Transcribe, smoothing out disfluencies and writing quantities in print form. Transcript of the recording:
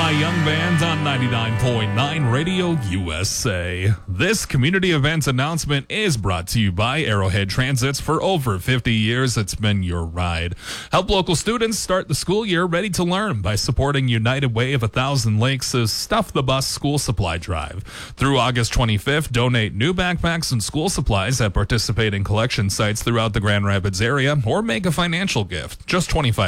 My Young Band on 99.9 Radio USA. This community event announcement is brought to you by Arrowhead Transits. For over 50 years, it's been your ride. Help local students start the school year ready to learn by supporting United Way of 1,000 Lakes' Stuff the Bus school supply drive. Through August 25th, donate new backpacks and school supplies at participating collection sites throughout the Grand Rapids area or make a financial gift. Just $25